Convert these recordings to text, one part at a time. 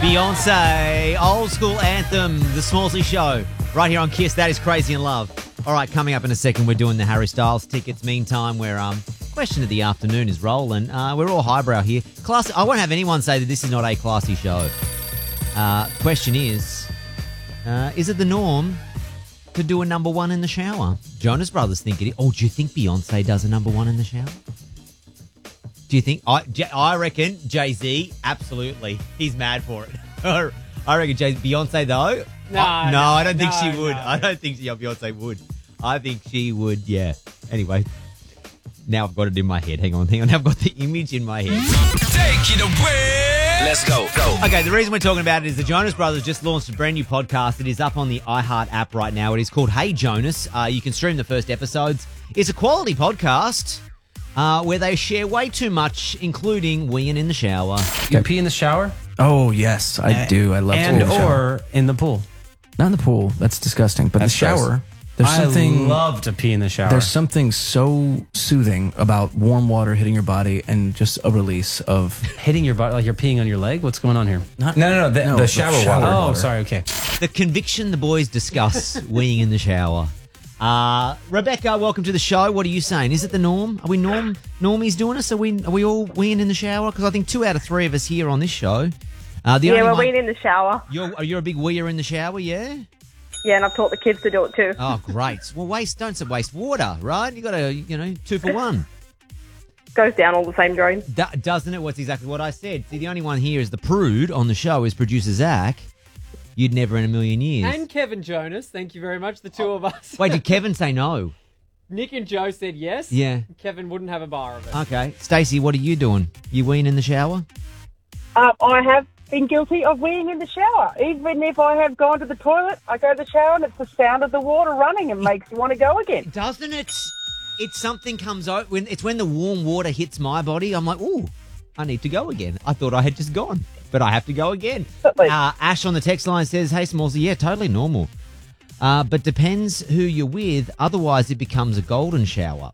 Beyonce, old school anthem, The Smallsy Show, right here on Kiss. That is Crazy in Love. All right, coming up in a second, we're doing the Harry Styles tickets. Meantime, we're question of the afternoon is rolling. We're all highbrow here. Class. I won't have anyone say that this is not a classy show. Question is it the norm to do a number one in the shower? Jonas Brothers think it is. Oh, do you think Beyonce does a number one in the shower? Do you think? I reckon Jay-Z, absolutely. He's mad for it. I reckon Beyonce, though? No, I don't think she would. No. I don't think Beyonce would. I think she would, yeah. Anyway, now I've got it in my head. Hang on. I've got the image in my head. Take it away. Let's go. Okay, the reason we're talking about it is the Jonas Brothers just launched a brand new podcast. It is up on the iHeart app right now. It is called Hey Jonas. You can stream the first episodes. It's a quality podcast where they share way too much, including weeing in the shower. You pee in the shower? Oh, yes, I do. I love to pee in the shower. Or in the pool? Not in the pool. That's disgusting. But That's the shower... gross. I love to pee in the shower. There's something so soothing about warm water hitting your body and just a release of... Hitting your body like you're peeing on your leg? What's going on here? No, the shower water. Oh, sorry, okay. The conviction the boys discuss weeing in the shower. Rebecca, welcome to the show. What are you saying? Is it the norm? Are we normies doing us? Are we all weeing in the shower? Because I think 2 out of 3 of us here on this show. We're weeing in the shower. You're a big weeer in the shower, yeah? Yeah, and I've taught the kids to do it too. Oh, great. Well, don't waste water, right? You got to, 2 for 1. Goes down all the same drain. Doesn't it? What's exactly what I said. See, the only one here is the prude on the show is producer Zach. You'd never in a million years. And Kevin Jonas, thank you very much, the two of us. Wait, did Kevin say no? Nick and Joe said yes. Yeah. Kevin wouldn't have a bar of it. Okay. Stacey, what are you doing? You weeing in the shower? I have been guilty of weeing in the shower. Even if I have gone to the toilet, I go to the shower and it's the sound of the water running and makes you want to go again. Doesn't it? It's something comes out when the warm water hits my body. I'm like, ooh, I need to go again. I thought I had just gone, but I have to go again. Ash on the text line says, hey, Smallsy, yeah, totally normal. But depends who you're with. Otherwise, it becomes a golden shower.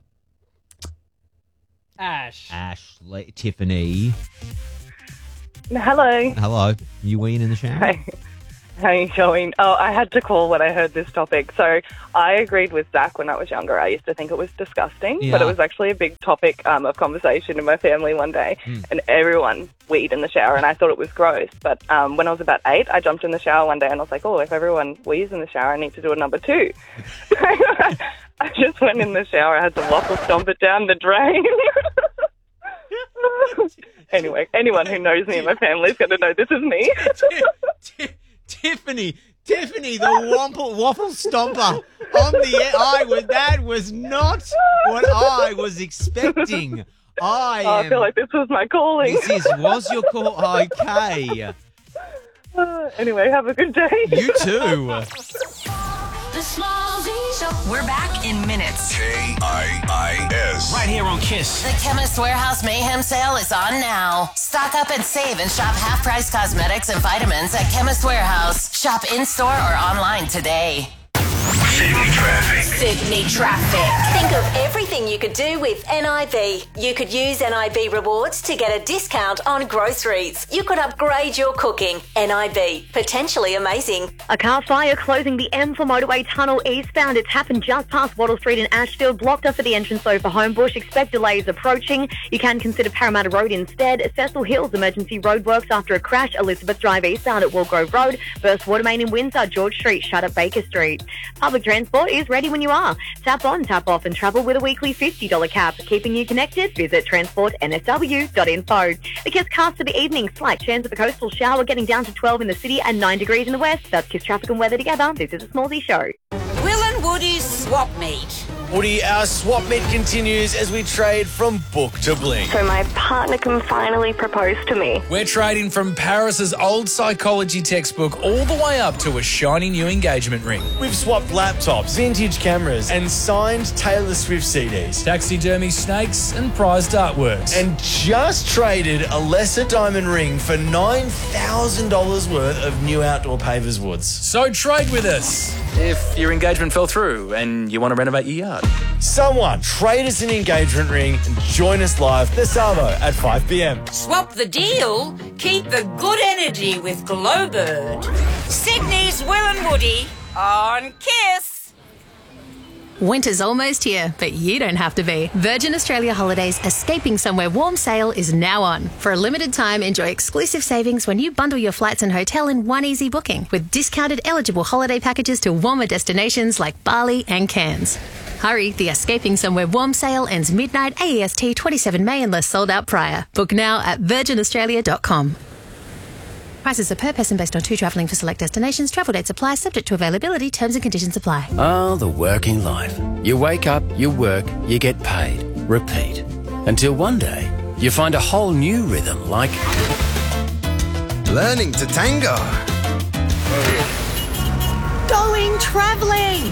Ashley. Tiffany. Hello. Hello. You weeing in the shower? Hey. How are you going? Oh, I had to call when I heard this topic. So I agreed with Zach when I was younger. I used to think it was disgusting, but it was actually a big topic of conversation in my family one day, and everyone weed in the shower, and I thought it was gross. But when I was about 8, I jumped in the shower one day, and I was like, oh, if everyone wees in the shower, I need to do a number 2. I just went in the shower. I had to waffle stomp it down the drain. Anyway, anyone who knows me and my family is going to know this is me. Tiffany, the waffle stomper on the air. That was not what I was expecting. I feel like this was my calling. Was your call? Okay. Anyway, have a good day. You too. The Smallsy Show. We're back in minutes. KIIS. Right here on Kiss. The Chemist Warehouse Mayhem sale is on now. Stock up and save and shop half-price cosmetics and vitamins at Chemist Warehouse. Shop in-store or online today. Sydney Traffic. Think of everything you could do with NIB. You could use NIB rewards to get a discount on groceries. You could upgrade your cooking. NIB. Potentially amazing. A car fire closing the M4 motorway tunnel eastbound. It's happened just past Wattle Street in Ashfield. Blocked off at the entrance over Homebush. Expect delays approaching. You can consider Parramatta Road instead. Cecil Hills emergency roadworks after a crash. Elizabeth Drive eastbound at Walgrove Road. Burst water main in Windsor. George Street shut at Baker Street. Public transport is ready when you are. Tap on, tap off and travel with a weekly $50 cap. Keeping you connected, visit transportnsw.info. The Kiss cast for the evening. Slight chance of a coastal shower getting down to 12 in the city and 9 degrees in the west. That's Kiss traffic and weather together. This is a Smallsy Show. Will and Woody's swap meet. Woody, our swap meet continues as we trade from book to bling. So my partner can finally propose to me. We're trading from Paris's old psychology textbook all the way up to a shiny new engagement ring. We've swapped laptops, vintage cameras, and signed Taylor Swift CDs, taxidermy snakes, and prized artworks. And just traded a lesser diamond ring for $9,000 worth of new outdoor pavers woods. So trade with us. If your engagement fell through and you want to renovate your yard. out. Someone trade us an engagement ring and join us live this Savo at 5 p.m. Swap the deal. Keep the good energy with Glowbird. Sydney's Will and Woody on Kiss. Winter's almost here, but you don't have to be. Virgin Australia Holidays Escaping Somewhere Warm sale is now on. For a limited time, enjoy exclusive savings when you bundle your flights and hotel in one easy booking with discounted eligible holiday packages to warmer destinations like Bali and Cairns. Hurry, the Escaping Somewhere Warm sale ends midnight AEST 27 May unless sold out prior. Book now at virginaustralia.com. Prices are per person based on 2 travelling for select destinations. Travel dates apply, subject to availability. Terms and conditions apply. Oh, the working life. You wake up, you work, you get paid. Repeat. Until one day, you find a whole new rhythm like... learning to tango. Going travelling.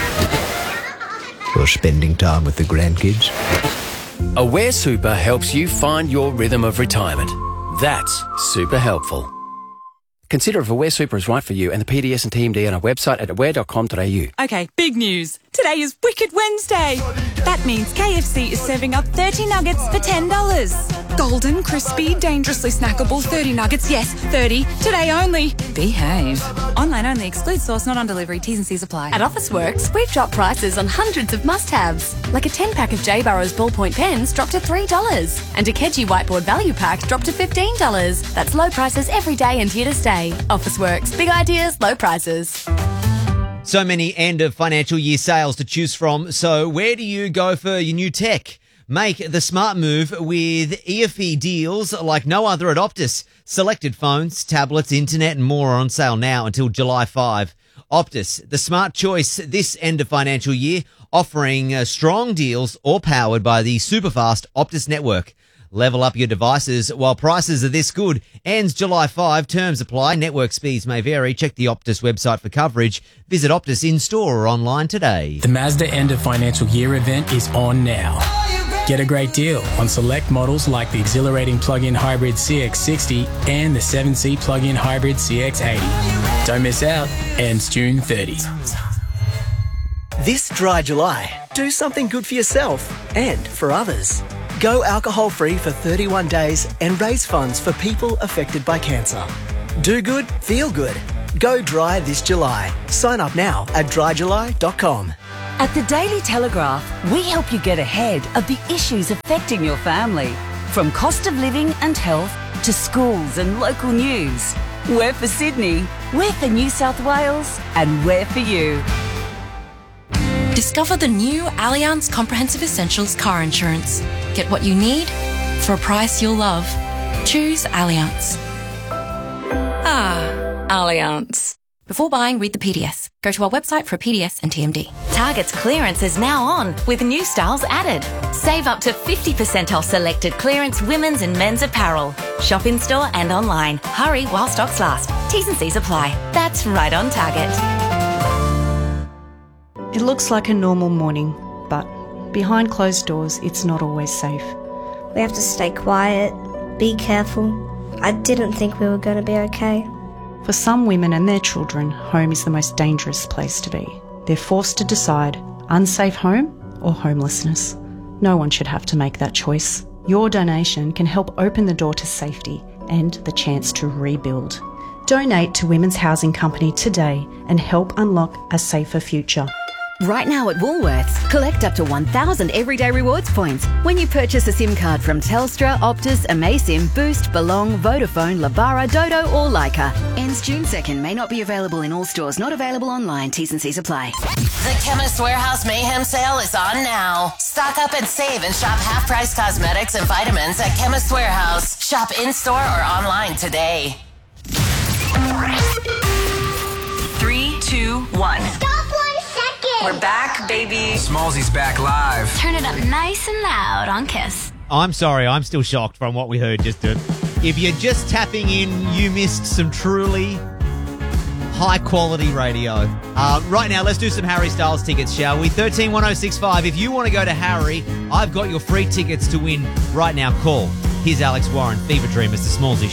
Or spending time with the grandkids. Aware Super helps you find your rhythm of retirement. That's super helpful. Consider if Aware Super is right for you and the PDS and TMD on our website at aware.com.au. Okay, big news. Today is Wicked Wednesday. That means KFC is serving up 30 nuggets for $10. Golden, crispy, dangerously snackable 30 nuggets. Yes, 30. Today only. Behave. Online only. Exclude source, not on delivery. T's and C's apply. At Officeworks, we've dropped prices on hundreds of must-haves. Like a 10-pack of J. Burrow's ballpoint pens dropped to $3. And a Keji whiteboard value pack dropped to $15. That's low prices every day and here to stay. Officeworks. Big ideas, low prices. So many end of financial year sales to choose from. So where do you go for your new tech? Make the smart move with EFE deals like no other at Optus. Selected phones, tablets, internet and more are on sale now until July 5. Optus, the smart choice this end of financial year, offering strong deals all powered by the superfast Optus network. Level up your devices while prices are this good. Ends July 5. Terms apply. Network speeds may vary. Check the Optus website for coverage. Visit Optus in-store or online today. The Mazda End of Financial Year event is on now. Get a great deal on select models like the exhilarating plug-in hybrid CX-60 and the 7-seat plug-in hybrid CX-80. Don't miss out. Ends June 30. This dry July, do something good for yourself and for others. Go alcohol-free for 31 days and raise funds for people affected by cancer. Do good, feel good. Go dry this July. Sign up now at dryjuly.com. At the Daily Telegraph, we help you get ahead of the issues affecting your family. From cost of living and health to schools and local news. We're for Sydney, we're for New South Wales, and we're for you. Discover the new Allianz Comprehensive Essentials car insurance. Get what you need for a price you'll love. Choose Allianz. Allianz. Before buying, read the PDS. Go to our website for a PDS and TMD. Target's clearance is now on with new styles added. Save up to 50% off selected clearance women's and men's apparel. Shop in store and online. Hurry while stocks last. T's and C's apply. That's right on Target. It looks like a normal morning, but behind closed doors, it's not always safe. We have to stay quiet, be careful. I didn't think we were going to be okay. For some women and their children, home is the most dangerous place to be. They're forced to decide unsafe home or homelessness. No one should have to make that choice. Your donation can help open the door to safety and the chance to rebuild. Donate to Women's Housing Company today and help unlock a safer future. Right now at Woolworths, collect up to 1,000 everyday rewards points when you purchase a SIM card from Telstra, Optus, Amaysim, Boost, Belong, Vodafone, Labara, Dodo or Leica. Ends June 2nd. May not be available in all stores. Not available online. T's and C's apply. The Chemist Warehouse Mayhem sale is on now. Stock up and save and shop half-price cosmetics and vitamins at Chemist Warehouse. Shop in-store or online today. 3, 2, 1. We're back, baby. Smallsy's back live. Turn it up nice and loud on Kiss. I'm sorry, I'm still shocked from what we heard just then. If you're just tapping in, you missed some truly high-quality radio. Right now, let's do some Harry Styles tickets, shall we? 131065. If you want to go to Harry, I've got your free tickets to win right now. Call. Here's Alex Warren, Fever Dream, Mr. Smallsy.